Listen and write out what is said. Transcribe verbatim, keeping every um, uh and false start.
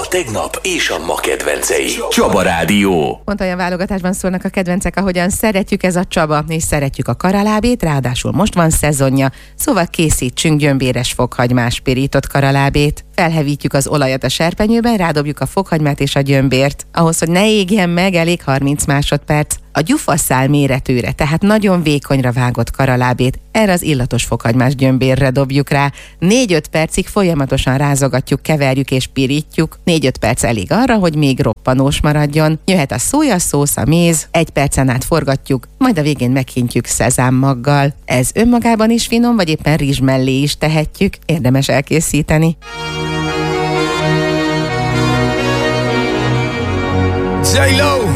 tegnap és a ma kedvencei. Csaba Rádió. Pont olyan válogatásban szólnak a kedvencek, ahogyan szeretjük, ez a Csaba, és szeretjük a karalábét, ráadásul most van szezonja, szóval készítsünk gyömbéres fokhagymás pirított karalábét. Felhevítjük az olajat a serpenyőben, rádobjuk a fokhagymát és a gyömbért. Ahhoz, hogy ne égjen meg, elég harminc másodperc. A gyufaszál méretűre, tehát nagyon vékonyra vágott karalábét erre az illatos fokhagymás gyömbérre dobjuk rá. négy-öt percig folyamatosan rázogatjuk, keverjük és pirítjuk. négy-öt perc elég arra, hogy még roppanós maradjon. Jöhet a szójaszósz, a méz, egy percen át forgatjuk, majd a végén meghintjük szezámmaggal. Ez önmagában is finom, vagy éppen rizs mellé is tehetjük. Érdemes elkészíteni. J-Lo